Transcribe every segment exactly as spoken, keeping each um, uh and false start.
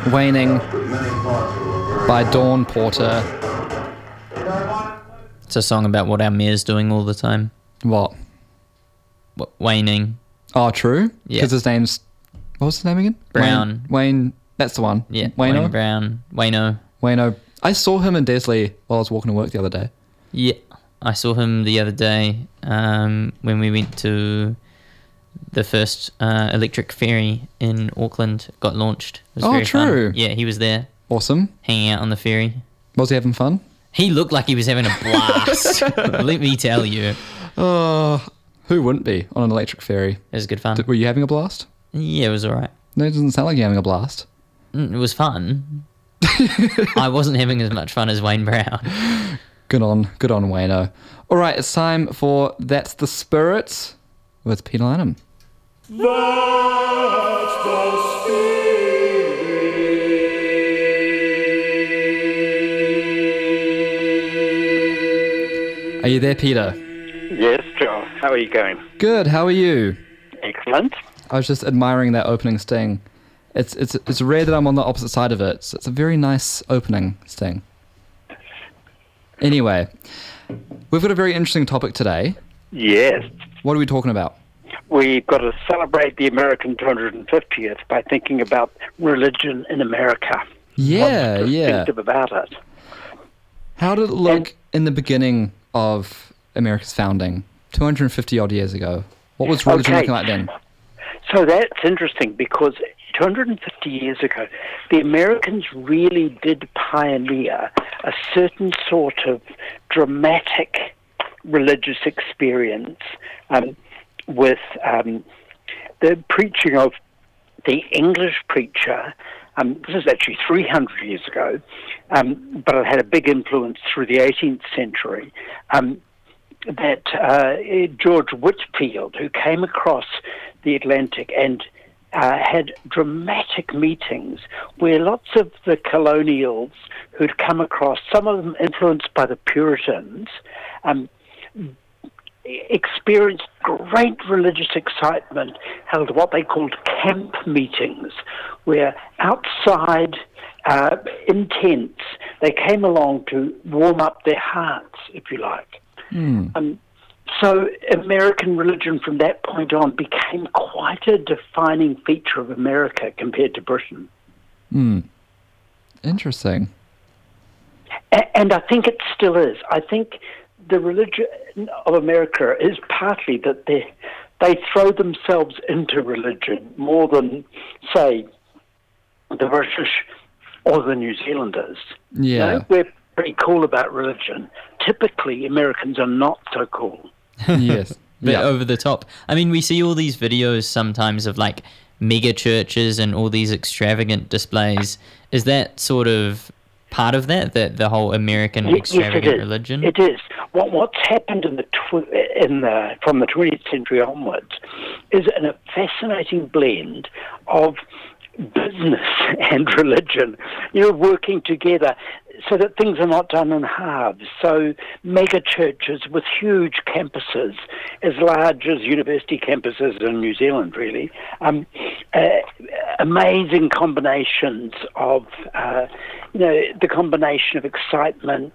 Waning by Dawn Porter. It's a song about what our mayor's doing all the time. What? What, waning. Oh, true? Yeah. Because his name's... What was his name again? Brown. Wayne... Wayne that's the one. Yeah, Wayno? Wayne Brown. Wayno. Wayno. I saw him in Desley while I was walking to work the other day. Yeah, I saw him the other day um, when we went to the first uh, electric ferry in Auckland. Got launched. It was Oh, very true. Fun. Yeah, he was there Awesome. hanging out on the ferry. Was he having fun? He looked like he was having a blast. Let me tell you. It Oh, who wouldn't be on an electric ferry? was good fun. Did, were you having a blast? Yeah, it was all right. No, it doesn't sound like you're having a blast. Mm, It was fun. I wasn't having as much fun as Wayne Brown. Good on, good on, Wayno. All right, it's time for That's the Spirit with Peter Lanham. That's the spirit. Are you there, Peter? Yes, Joe. How are you going? Good, how are you? Excellent. I was just admiring that opening sting. It's it's it's rare that I'm on the opposite side of it. So it's a very nice opening sting. Anyway, we've got a very interesting topic today. Yes. What are we talking about? We've got to celebrate the American two hundred fiftieth by thinking about religion in America. Yeah, What's yeah. distinctive about it? How did it look And- in the beginning of America's founding, two hundred fifty odd years ago? What was religion Okay. looking like then? So that's interesting because two hundred fifty years ago, the Americans really did pioneer a certain sort of dramatic religious experience um, with um, the preaching of the English preacher. Um, this is actually three hundred years ago, um, but it had a big influence through the eighteenth century. Um, that uh, George Whitfield, who came across the Atlantic and uh, had dramatic meetings where lots of the colonials who'd come across, some of them influenced by the Puritans, um, experienced great religious excitement, held what they called camp meetings, where outside uh, in tents they came along to warm up their hearts, if you like. Hmm. Um, so American religion from that point on became quite a defining feature of America compared to Britain. Hmm. Interesting. A- and I think it still is. I think the religion of America is partly that they they throw themselves into religion more than, say, the British or the New Zealanders. Yeah. You know, we're pretty cool about religion. Typically, Americans are not so cool. Yes. Bit Yeah. over the top. I mean, we see all these videos sometimes of like mega churches and all these extravagant displays. Is that sort of part of that, that the whole American Ye- extravagant yes, it is. religion? It is. What, what's happened in the tw- in the from the twentieth century onwards is an, a fascinating blend of business and religion, you know, working together so that things are not done in halves. So mega churches with huge campuses, as large as university campuses in New Zealand, really. Um, uh, amazing combinations of, uh, you know, the combination of excitement,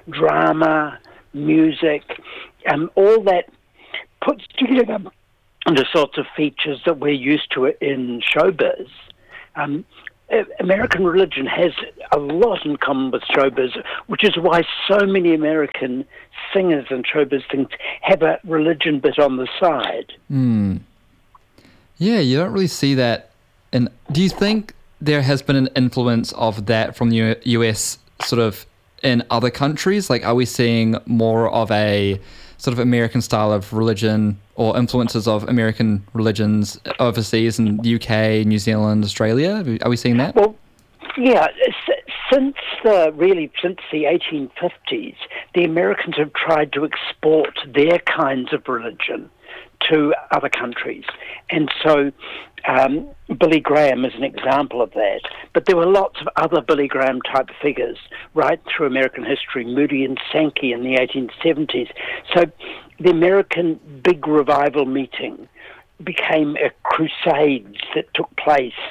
drama, music, um, all that puts together the sorts of features that we're used to in showbiz. Um, American religion has a lot in common with showbiz, which is why so many American singers and showbiz things have a religion bit on the side. Hmm. Yeah, you don't really see that. And do you think there has been an influence of that from the U- U S sort of in other countries? Like, are we seeing more of a sort of American style of religion or influences of American religions overseas in the U K, New Zealand, Australia? Are we seeing that? Well, yeah, s- since the, really since the eighteen fifties, the Americans have tried to export their kinds of religion to other countries. And so um, Billy Graham is an example of that. But there were lots of other Billy Graham type figures right through American history, Moody and Sankey in the eighteen seventies. So the American big revival meeting became a crusades that took place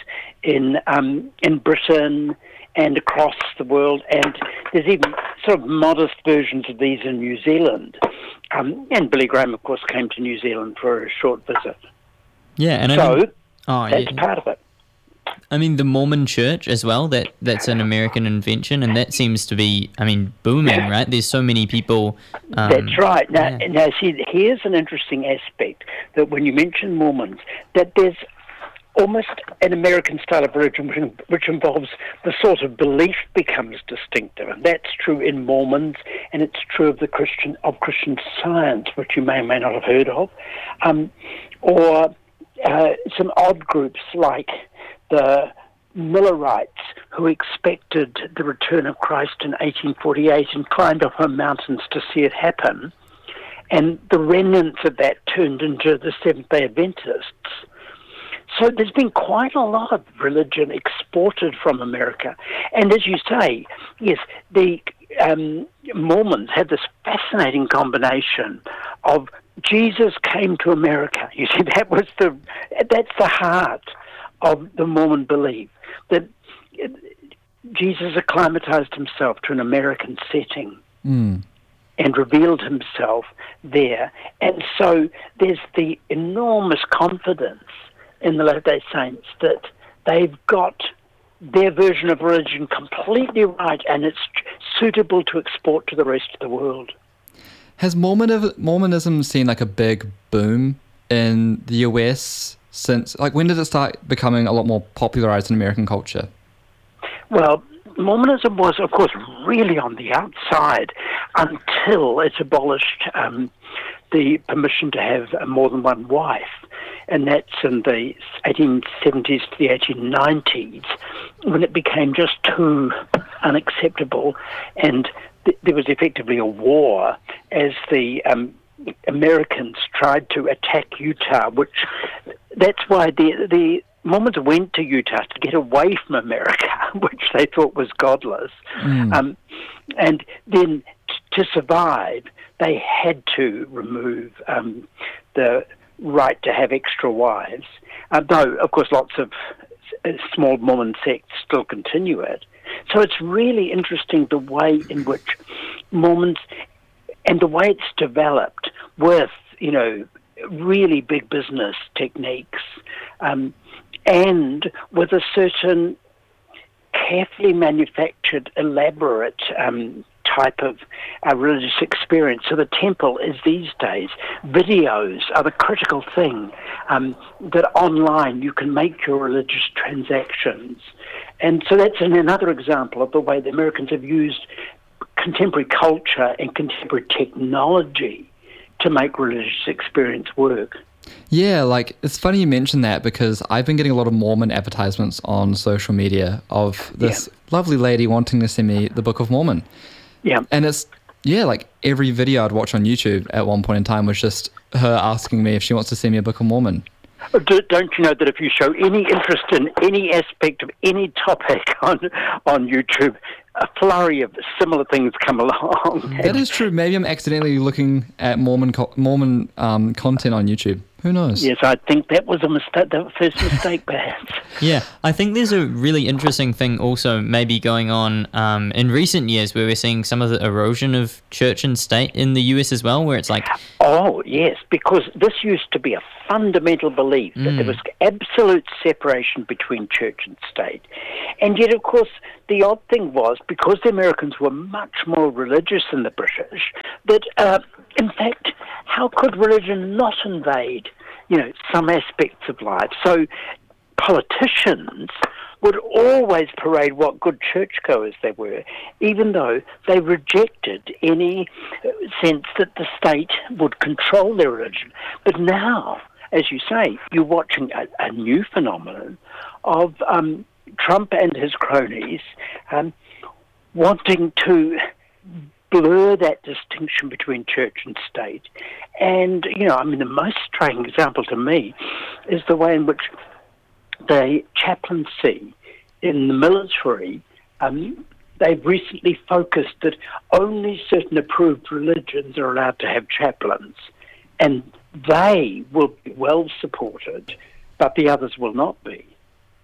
in um, in Britain and across the world, and there's even sort of modest versions of these in New Zealand. Um, and Billy Graham, of course, came to New Zealand for a short visit. Yeah, and I so mean, oh, that's yeah. part of it. I mean, the Mormon Church as well, that, that's an American invention, and that seems to be, I mean, booming, right? There's so many people. Um, That's right. Now, yeah. now, see, here's an interesting aspect, that when you mention Mormons, that there's almost an American style of religion which, which involves the sort of belief becomes distinctive. And that's true in Mormons, and it's true of the Christian of Christian Science, which you may or may not have heard of, um, or uh, some odd groups like the Millerites, who expected the return of Christ in eighteen forty-eight and climbed up on mountains to see it happen. And the remnants of that turned into the Seventh-day Adventists. So there's been quite a lot of religion exported from America. And as you say, yes, the um, Mormons had this fascinating combination of Jesus came to America. You see, that was the that's the heart of the Mormon belief, that Jesus acclimatized himself to an American setting. Mm. And revealed himself there. And so there's the enormous confidence in the Latter-day Saints that they've got their version of religion completely right, and it's suitable to export to the rest of the world. Has Mormon- Mormonism seen like a big boom in the U S since, like, when did it start becoming a lot more popularized in American culture? Well, Mormonism was, of course, really on the outside until it abolished um, the permission to have more than one wife. And that's in the eighteen seventies to the eighteen nineties, when it became just too unacceptable. And th- there was effectively a war as the um, Americans tried to attack Utah, which that's why the the Mormons went to Utah to get away from America, which they thought was godless. Mm. Um, and then t- to survive, they had to remove um, the right to have extra wives, uh, though, of course, lots of s- small Mormon sects still continue it. So it's really interesting the way in which Mormons, and the way it's developed with, you know, really big business techniques, um, and with a certain carefully manufactured, elaborate um, type of uh, religious experience. So the temple is these days, videos are the critical thing, um, that online you can make your religious transactions. And so that's an, another example of the way the Americans have used contemporary culture and contemporary technology to make religious experience work. Yeah, like, it's funny you mention that, because I've been getting a lot of Mormon advertisements on social media of this Yeah. lovely lady wanting to send me the Book of Mormon. Yeah. And it's, yeah, like every video I'd watch on YouTube at one point in time was just her asking me if she wants to send me a Book of Mormon. Don't you know that if you show any interest in any aspect of any topic on on YouTube, a flurry of similar things come along? That is true. Maybe I'm accidentally looking at Mormon co- Mormon um, content on YouTube. Who knows? Yes, I think that was a mistake, the first mistake, perhaps. Yeah, I think there's a really interesting thing also maybe going on um, in recent years, where we're seeing some of the erosion of church and state in the U S as well, where it's like... Oh, yes, because this used to be a fundamental belief that Mm. there was absolute separation between church and state. And yet, of course, the odd thing was, because the Americans were much more religious than the British, that, uh, in fact, how could religion not invade, you know, some aspects of life? So politicians would always parade what good churchgoers they were, even though they rejected any sense that the state would control their religion. But now, as you say, you're watching a, a new phenomenon of um, Trump and his cronies um, wanting to blur that distinction between church and state. And, you know, I mean, the most striking example to me is the way in which the chaplaincy in the military, um, they've recently focused that only certain approved religions are allowed to have chaplains, and they will be well supported, but the others will not be.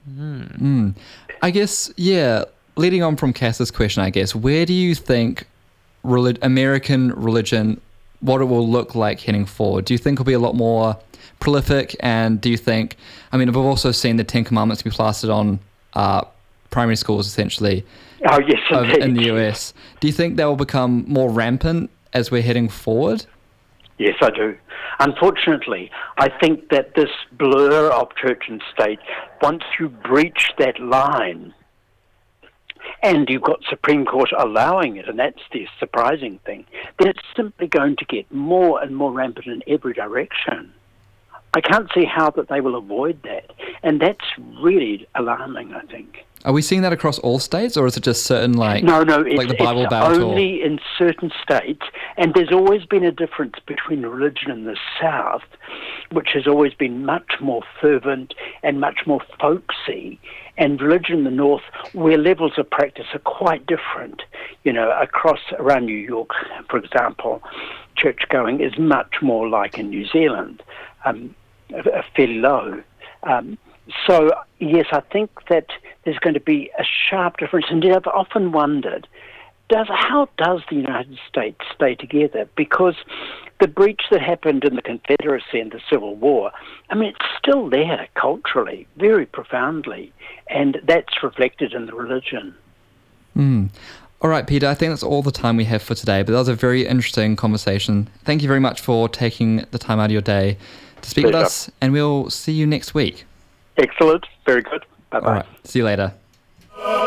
Mm. I guess, yeah, leading on from Cass's question, I guess, where do you think relig- American religion, what it will look like heading forward? Do you think it'll be a lot more prolific? And do you think, I mean, we've also seen the Ten Commandments be plastered on uh, primary schools, essentially, Oh, yes, over indeed. in the U S. Do you think they will become more rampant as we're heading forward? Yes, I do. Unfortunately, I think that this blur of church and state, once you breach that line, and you've got Supreme Court allowing it, and that's the surprising thing, then it's simply going to get more and more rampant in every direction. I can't see how that they will avoid that, and that's really alarming, I think. Are we seeing that across all states, or is it just certain, like, No, no, it's, like the Bible it's Belt? only in certain states, and there's always been a difference between religion in the South, which has always been much more fervent and much more folksy, and religion in the North, where levels of practice are quite different. You know, across around New York, for example, church-going is much more like in New Zealand, um, fairly low. Um, so, yes, I think that there's going to be a sharp difference. And I've often wondered, does how does the United States stay together? Because the breach that happened in the Confederacy and the Civil War, I mean, it's still there culturally, very profoundly, and that's reflected in the religion. Mm. All right, Peter, I think that's all the time we have for today, but that was a very interesting conversation. Thank you very much for taking the time out of your day to speak Pleasure. with us, and we'll see you next week. Excellent. Very good. Bye-bye. All right, see you later.